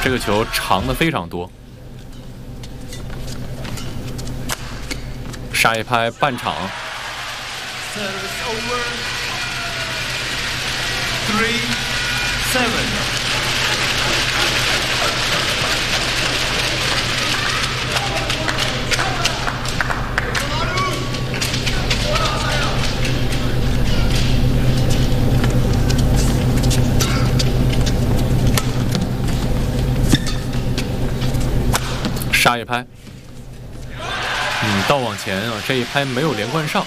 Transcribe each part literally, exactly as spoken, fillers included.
这个球长的非常多。杀一拍半场。 Service over. Three, seven. 杀一拍，嗯，倒往前啊，这一拍没有连贯上。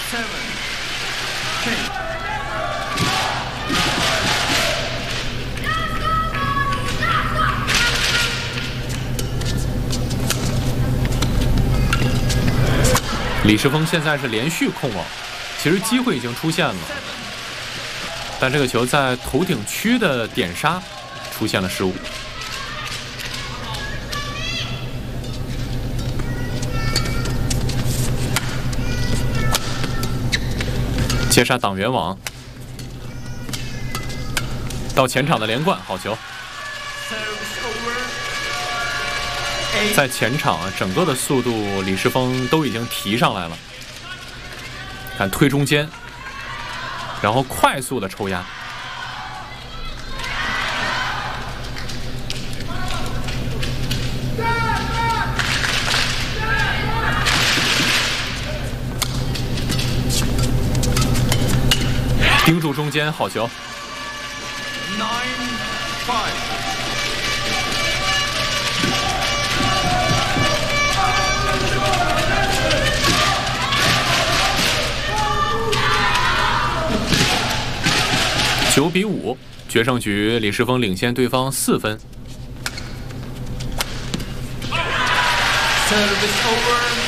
李世峰现在是连续控网，其实机会已经出现了，但这个球在头顶区的点杀出现了失误。接杀挡圆网，到前场的连贯，好球！在前场啊，整个的速度李世峰都已经提上来了。看推中间，然后快速的抽压。盯住中间，好球！ Nine, five. 九比五，决胜局李世峰领先对方四分。 Service over.